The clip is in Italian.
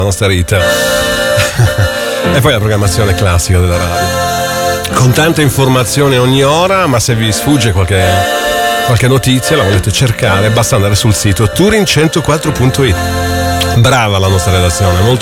la nostra Rita. E poi la programmazione classica della radio, con tante informazioni ogni ora, ma se vi sfugge qualche notizia, la volete cercare, basta andare sul sito turin104.it. Brava la nostra redazione, molto